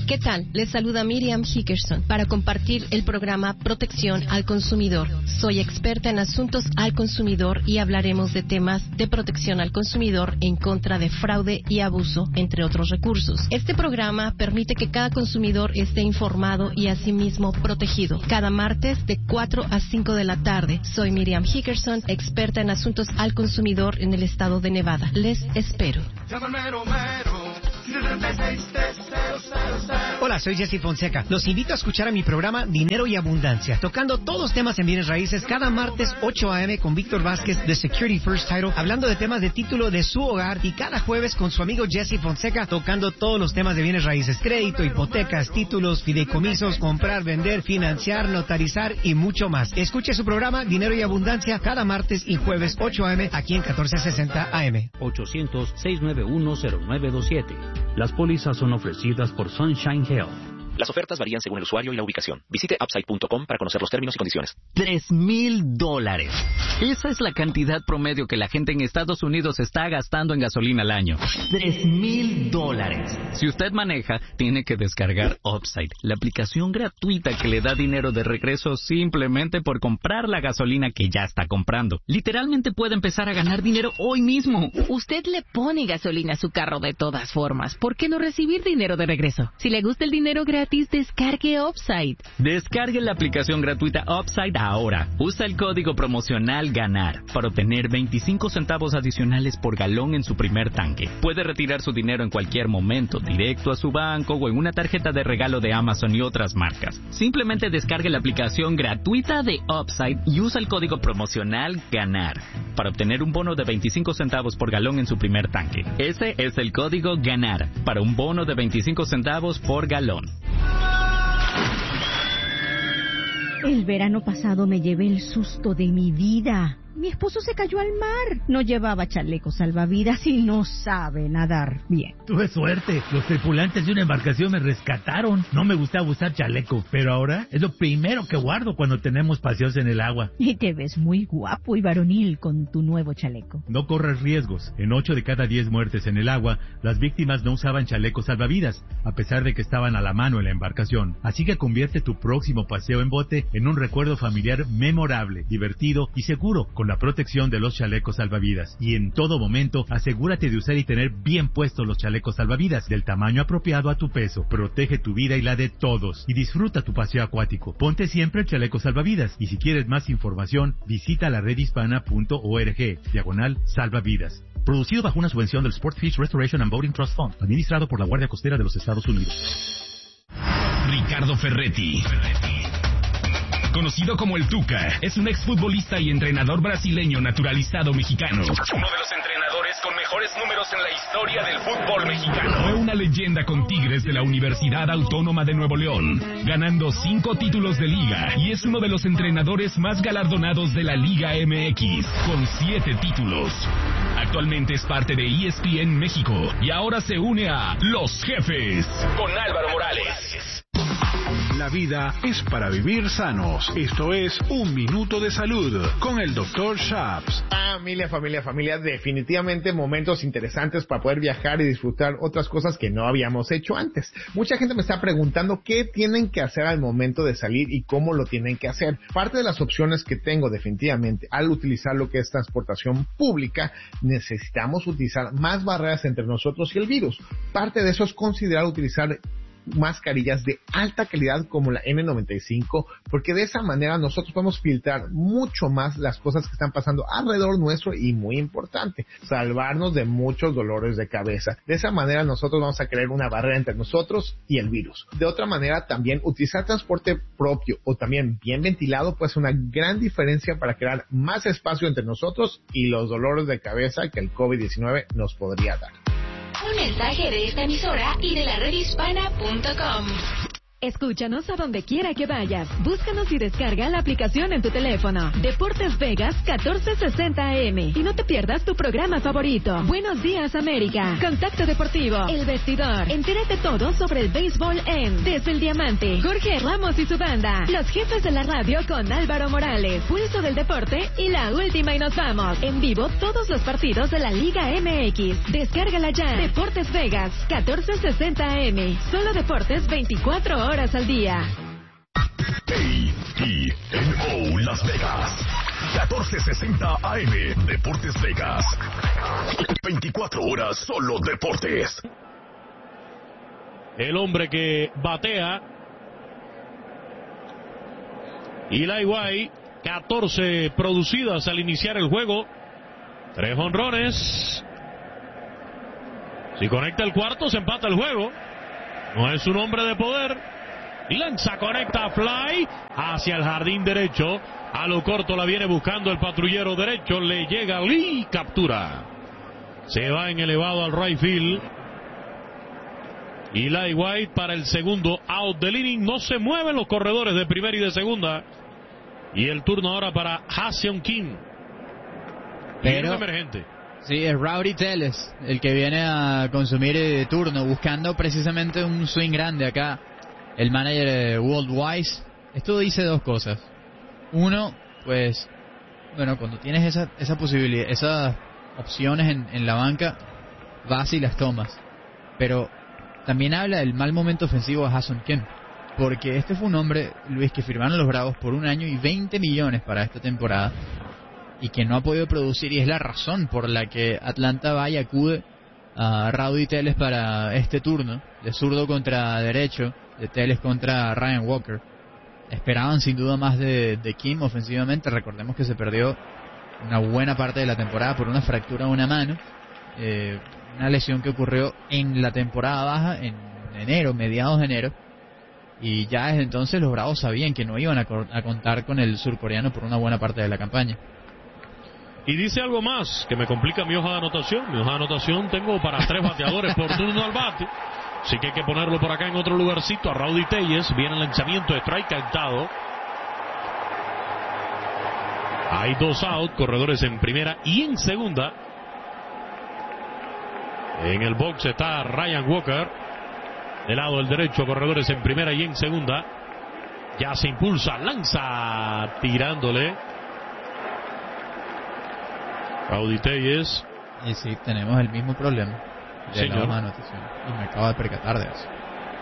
¿Qué tal? Les saluda Miriam Hickerson para compartir el programa Protección al Consumidor. Soy experta en asuntos al consumidor y hablaremos de temas de protección al consumidor en contra de fraude y abuso, entre otros recursos. Este programa permite que cada consumidor esté informado y asimismo protegido. Cada martes de cuatro a cinco de la tarde. Soy Miriam Hickerson, experta en asuntos al consumidor en el estado de Nevada. Les espero. Hola, soy Jesse Fonseca. Los invito a escuchar a mi programa Dinero y Abundancia, tocando todos los temas en bienes raíces cada martes ocho a eme con Víctor Vázquez de Security First Title, hablando de temas de título de su hogar, y cada jueves con su amigo Jesse Fonseca tocando todos los temas de bienes raíces: crédito, hipotecas, títulos, fideicomisos, comprar, vender, financiar, notarizar y mucho más. Escuche su programa Dinero y Abundancia cada martes y jueves ocho a eme aquí en catorce sesenta A M. ochocientos, seiscientos noventa y uno, cero nueve dos siete. Las pólizas son ofrecidas por Sunshine Health. Las ofertas varían según el usuario y la ubicación. Visite upside punto com para conocer los términos y condiciones. Tres mil dólares. Esa es la cantidad promedio que la gente en Estados Unidos está gastando en gasolina al año. Tres mil dólares. Si usted maneja, tiene que descargar Upside, la aplicación gratuita que le da dinero de regreso simplemente por comprar la gasolina que ya está comprando. Literalmente puede empezar a ganar dinero hoy mismo. Usted le pone gasolina a su carro de todas formas. ¿Por qué no recibir dinero de regreso? Si le gusta el dinero gratis, descargue Upside. Descargue la aplicación gratuita Upside ahora. Usa el código promocional GANAR para obtener veinticinco centavos adicionales por galón en su primer tanque. Puede retirar su dinero en cualquier momento, directo a su banco o en una tarjeta de regalo de Amazon y otras marcas. Simplemente descargue la aplicación gratuita de Upside y usa el código promocional GANAR para obtener un bono de veinticinco centavos por galón en su primer tanque. Ese es el código GANAR para un bono de veinticinco centavos por galón. El verano pasado me llevé el susto de mi vida. Mi esposo se cayó al mar. No llevaba chaleco salvavidas y no sabe nadar bien. Tuve suerte. Los tripulantes de una embarcación me rescataron. No me gustaba usar chaleco, pero ahora es lo primero que guardo cuando tenemos paseos en el agua. Y te ves muy guapo y varonil con tu nuevo chaleco. No corras riesgos. En ocho de cada diez muertes en el agua, las víctimas no usaban chalecos salvavidas, a pesar de que estaban a la mano en la embarcación. Así que convierte tu próximo paseo en bote en un recuerdo familiar memorable, divertido y seguro, con la protección de los chalecos salvavidas. Y en todo momento, asegúrate de usar y tener bien puestos los chalecos salvavidas, del tamaño apropiado a tu peso. Protege tu vida y la de todos. Y disfruta tu paseo acuático. Ponte siempre el chaleco salvavidas. Y si quieres más información, visita la red hispana punto org, diagonal salvavidas. Producido bajo una subvención del Sportfish Restoration and Boating Trust Fund, administrado por la Guardia Costera de los Estados Unidos. Ricardo Ferretti, conocido como el Tuca, es un exfutbolista y entrenador brasileño naturalizado mexicano. Uno de los entrenadores con mejores números en la historia del fútbol mexicano. Fue una leyenda con Tigres de la Universidad Autónoma de Nuevo León, ganando cinco títulos de liga, y es uno de los entrenadores más galardonados de la Liga M X, con siete títulos. Actualmente es parte de E S P N México y ahora se une a Los Jefes con Álvaro Morales. La vida es para vivir sanos. Esto es Un Minuto de Salud con el doctor Shaps. Familia, familia, familia, definitivamente momentos interesantes para poder viajar y disfrutar otras cosas que no habíamos hecho antes. Mucha gente me está preguntando qué tienen que hacer al momento de salir y cómo lo tienen que hacer. Parte de las opciones que tengo definitivamente al utilizar lo que es transportación pública, necesitamos utilizar más barreras entre nosotros y el virus. Parte de eso es considerar utilizar mascarillas de alta calidad como la N noventa y cinco, porque de esa manera nosotros podemos filtrar mucho más las cosas que están pasando alrededor nuestro y, muy importante, salvarnos de muchos dolores de cabeza. De esa manera nosotros vamos a crear una barrera entre nosotros y el virus. De otra manera, también utilizar transporte propio o también bien ventilado puede ser una gran diferencia para crear más espacio entre nosotros y los dolores de cabeza que el COVID diecinueve nos podría dar. Un mensaje de esta emisora y de la red hispana punto com. Escúchanos a donde quiera que vayas. Búscanos y descarga la aplicación en tu teléfono. Deportes Vegas catorce sesenta A M. Y no te pierdas tu programa favorito. Buenos días, América. Contacto Deportivo. El Vestidor. Entérate todo sobre el béisbol en Desde el Diamante. Jorge Ramos y su banda. Los jefes de la radio con Álvaro Morales. Pulso del deporte y la última y nos vamos. En vivo todos los partidos de la Liga M X. Descárgala ya. Deportes Vegas catorce sesenta A M. Solo deportes veinticuatro horas. horas al día. A T N O Las Vegas. catorce sesenta A M. Deportes Vegas. veinticuatro horas solo deportes. El hombre que batea. Eli White. catorce producidas al iniciar el juego. Tres jonrones. Si conecta el cuarto, se empata el juego. No es un hombre de poder. Lanza, conecta, fly hacia el jardín derecho. A lo corto la viene buscando el patrullero derecho. Le llega Lee, captura. Se va en elevado al right field. Eli White para el segundo out del inning. No se mueven los corredores de primera y de segunda. Y el turno ahora para Ha-Seong Kim. Pero emergente. Sí, es Rowdy Tellez el que viene a consumir de turno, buscando precisamente un swing grande acá. El manager eh, Walt Weiss. Esto dice dos cosas. Uno, pues, bueno, cuando tienes esa esa posibilidad, esas opciones en, en la banca, vas y las tomas. Pero también habla del mal momento ofensivo de Ha-Seong Kim. Porque este fue un hombre, Luis, que firmaron los Bravos por un año y veinte millones para esta temporada. Y que no ha podido producir, y es la razón por la que Atlanta va y acude a Rowdy Tellez para este turno, de zurdo contra derecho, de Tellez contra Ryan Walker. Esperaban sin duda más de, de Kim ofensivamente. Recordemos que se perdió una buena parte de la temporada por una fractura de una mano, eh, una lesión que ocurrió en la temporada baja, en enero, mediados de enero, y ya desde entonces los Bravos sabían que no iban a, a contar con el surcoreano por una buena parte de la campaña. Y dice algo más que me complica mi hoja de anotación. Mi hoja de anotación tengo para tres bateadores por turno al bate. Así que hay que ponerlo por acá en otro lugarcito. A Rowdy Tellez. Viene el lanzamiento de strike cantado. Hay dos out. Corredores en primera y en segunda. En el box está Ryan Walker. Del lado del derecho. Corredores en primera y en segunda. Ya se impulsa. Lanza. Tirándole. Rowdy Tellez. Y sí, tenemos el mismo problema de Señor. la anotación. Y me acabo de percatar de eso.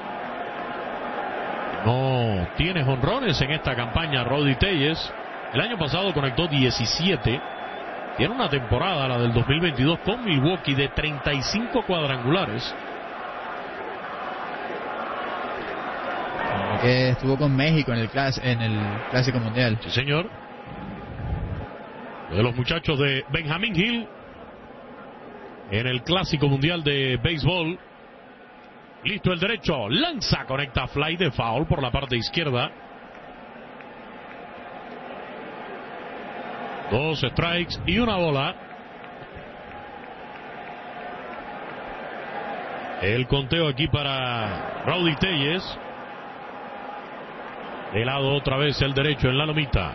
No tiene jonrones en esta campaña Rowdy Tellez. El año pasado conectó diecisiete. Tiene una temporada, la del dos mil veintidós, con Milwaukee de treinta y cinco cuadrangulares. Que estuvo con México en el, clas en el Clásico Mundial. Sí, señor. De los muchachos de Benjamin Hill en el Clásico Mundial de Béisbol. Listo el derecho, lanza, conecta fly de foul por la parte izquierda. Dos strikes y una bola. El conteo aquí para Rowdy Tellez. De lado otra vez el derecho en la lomita.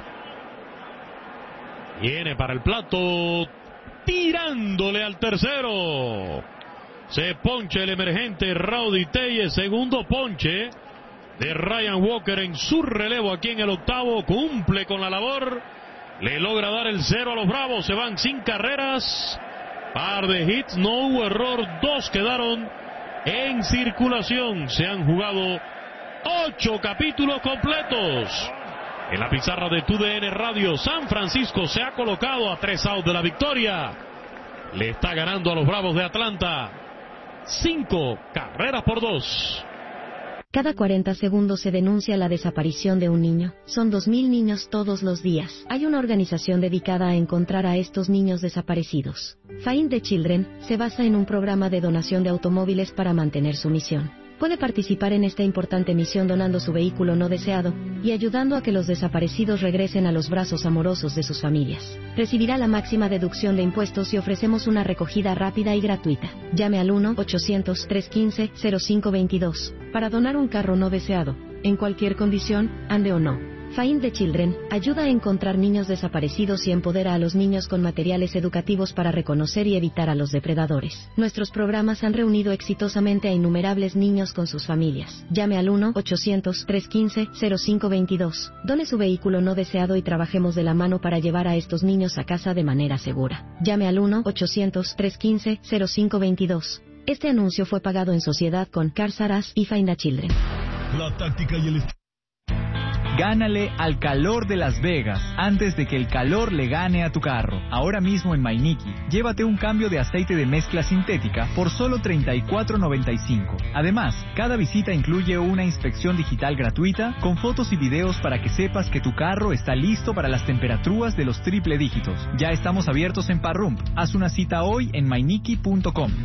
Viene para el plato, tirándole al tercero. Se ponche el emergente Rowdy Tellez, segundo ponche de Ryan Walker en su relevo aquí en el octavo. Cumple con la labor, le logra dar el cero a los Bravos. Se van sin carreras, par de hits, no hubo error, dos quedaron en circulación. Se han jugado ocho capítulos completos. En la pizarra de T U D N Radio, San Francisco se ha colocado a tres outs de la victoria. Le está ganando a los Bravos de Atlanta. Cinco carreras por dos. Cada cuarenta segundos se denuncia la desaparición de un niño. Son dos mil niños todos los días. Hay una organización dedicada a encontrar a estos niños desaparecidos. Find the Children se basa en un programa de donación de automóviles para mantener su misión. Puede participar en esta importante misión donando su vehículo no deseado y ayudando a que los desaparecidos regresen a los brazos amorosos de sus familias. Recibirá la máxima deducción de impuestos y ofrecemos una recogida rápida y gratuita. Llame al uno ochocientos, trescientos quince, cero cinco veintidós para donar un carro no deseado. en cualquier condición, ande o no. Find the Children ayuda a encontrar niños desaparecidos y empodera a los niños con materiales educativos para reconocer y evitar a los depredadores. Nuestros programas han reunido exitosamente a innumerables niños con sus familias. Llame al uno ochocientos, trescientos quince, cero cinco veintidós. Done su vehículo no deseado y trabajemos de la mano para llevar a estos niños a casa de manera segura. Llame al uno ochocientos, trescientos quince, cero cinco veintidós. Este anuncio fue pagado en sociedad con Cars R Us y Find the Children. La táctica y el Gánale al calor de Las Vegas antes de que el calor le gane a tu carro. Ahora mismo en Mainiki, llévate un cambio de aceite de mezcla sintética por solo treinta y cuatro noventa y cinco. Además, cada visita incluye una inspección digital gratuita con fotos y videos para que sepas que tu carro está listo para las temperaturas de los triple dígitos. Ya estamos abiertos en Parrump. Haz una cita hoy en mainiki punto com.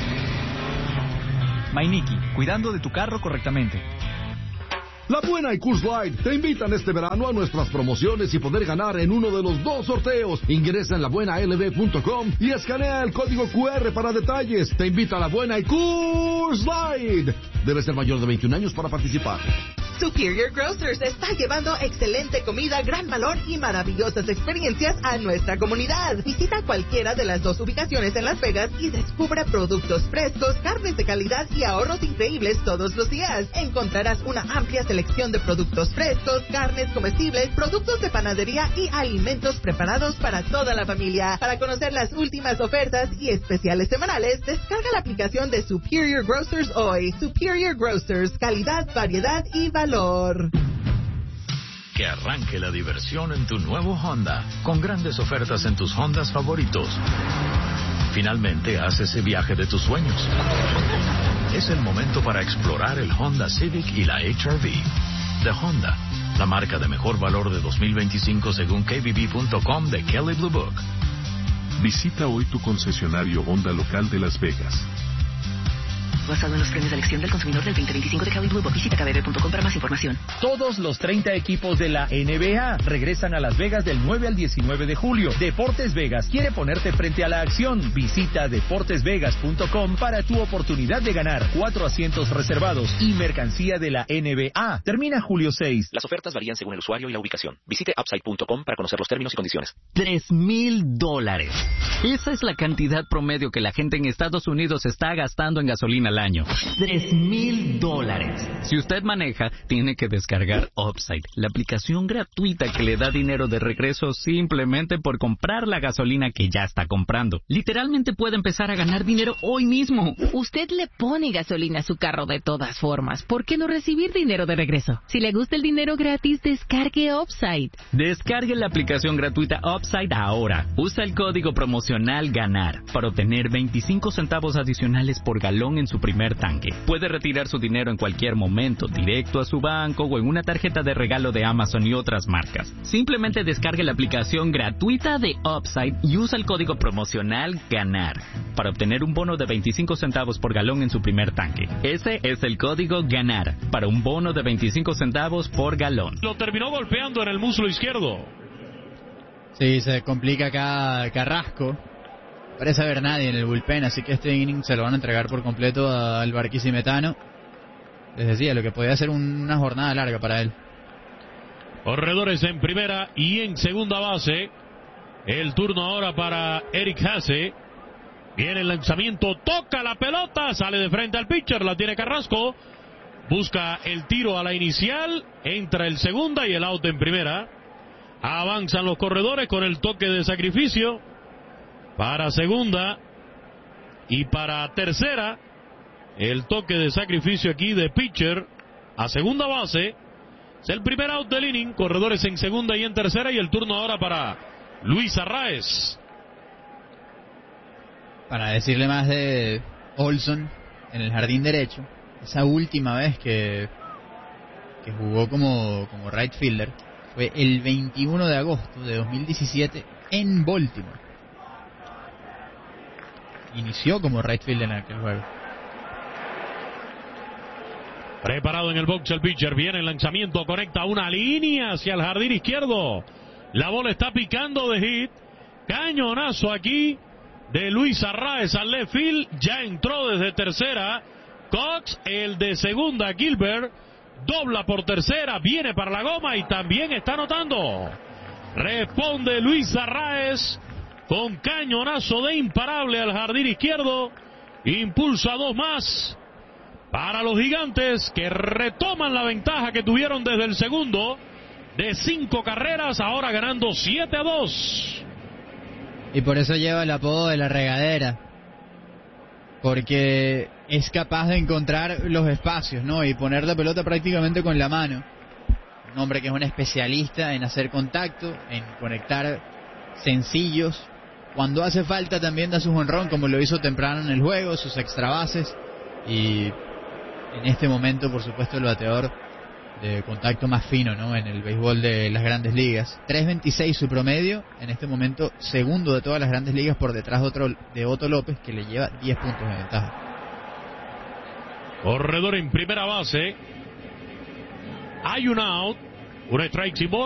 Mainiki, cuidando de tu carro correctamente. La Buena y Coors Light te invitan este verano a nuestras promociones y poder ganar en uno de los dos sorteos. Ingresa en la buena l b punto com y escanea el código cu erre para detalles. Te invita a La Buena y Coors Light. Debe ser mayor de veintiún años para participar. Superior Grocers está llevando excelente comida, gran valor y maravillosas experiencias a nuestra comunidad. Visita cualquiera de las dos ubicaciones en Las Vegas y descubra productos frescos, carnes de calidad y ahorros increíbles todos los días. Encontrarás una amplia selección de productos frescos, carnes comestibles, productos de panadería y alimentos preparados para toda la familia. Para conocer las últimas ofertas y especiales semanales, descarga la aplicación de Superior Grocers hoy. Superior Grocers, calidad, variedad y valor. Que arranque la diversión en tu nuevo Honda, con grandes ofertas en tus Hondas favoritos. Finalmente haz ese viaje de tus sueños. Es el momento para explorar el Honda Civic y la H R V. De Honda, la marca de mejor valor de dos mil veinticinco según K B B punto com de Kelley Blue Book. Visita hoy tu concesionario Honda local de Las Vegas. Basado en los premios de elección del consumidor del veinte veinticinco de Kelley Blue Book. Visita k b b punto com para más información. Todos los treinta equipos de la N B A regresan a Las Vegas del nueve al diecinueve de julio. Deportes Vegas quiere ponerte frente a la acción. Visita deportes vegas punto com para tu oportunidad de ganar cuatro asientos reservados y mercancía de la N B A. Termina julio seis. Las ofertas varían según el usuario y la ubicación. Visite upside punto com para conocer los términos y condiciones. Tres mil dólares. Esa es la cantidad promedio que la gente en Estados Unidos está gastando en gasolina al año. Tres mil dólares. Si usted maneja, tiene que descargar Upside, la aplicación gratuita que le da dinero de regreso simplemente por comprar la gasolina que ya está comprando. Literalmente puede empezar a ganar dinero hoy mismo. Usted le pone gasolina a su carro de todas formas. ¿Por qué no recibir dinero de regreso? Si le gusta el dinero gratis, descargue Upside. Descargue la aplicación gratuita Upside ahora. Usa el código promocional GANAR para obtener veinticinco centavos adicionales por galón en su primer tanque. Puede retirar su dinero en cualquier momento, directo a su banco o en una tarjeta de regalo de Amazon y otras marcas. Simplemente descargue la aplicación gratuita de Upside y usa el código promocional GANAR para obtener un bono de veinticinco centavos por galón en su primer tanque. Ese es el código GANAR para un bono de veinticinco centavos por galón. Lo terminó golpeando en el muslo izquierdo. Sí, se complica acá Carrasco. Parece haber nadie en el bullpen, así que este inning se lo van a entregar por completo al Barquisimetano. Les decía, lo que podía ser una jornada larga para él. Corredores en primera y en segunda base. El turno ahora para Eric Haase. Viene el lanzamiento, toca la pelota, sale de frente al pitcher, la tiene Carrasco. Busca el tiro a la inicial, entra el segunda y el out en primera. Avanzan los corredores con el toque de sacrificio. Para segunda y para tercera, el toque de sacrificio aquí de pitcher a segunda base. Es el primer out del inning, corredores en segunda y en tercera y el turno ahora para Luis Arraez. Para decirle más de Olson en el jardín derecho, esa última vez que, que jugó como, como right fielder fue el veintiuno de agosto de dos mil diecisiete en Baltimore. Inició como right fielder en aquel juego. Preparado en el box el pitcher, viene el lanzamiento, conecta una línea hacia el jardín izquierdo. La bola está picando de hit. Cañonazo aquí de Luis Arraez al left field. Ya entró desde tercera Cox, el de segunda Gilbert. dobla por tercera, viene para la goma y también está anotando. Responde Luis Arraez con cañonazo de imparable al jardín izquierdo. Impulsa dos más para los Gigantes, que retoman la ventaja que tuvieron desde el segundo de cinco carreras, ahora ganando siete a dos. Y por eso lleva el apodo de la regadera, porque es capaz de encontrar los espacios, ¿no? Y poner la pelota prácticamente con la mano. Un hombre que es un especialista en hacer contacto, en conectar sencillos. Cuando hace falta también da su jonrón, como lo hizo temprano en el juego, sus extra bases. Y en este momento, por supuesto, el bateador de contacto más fino, ¿no? En el béisbol de las Grandes Ligas. tres veintiséis su promedio, en este momento segundo de todas las Grandes Ligas, por detrás de, otro, de Otto López, que le lleva diez puntos de ventaja. Corredor en primera base. Hay un out, un strike sin bola.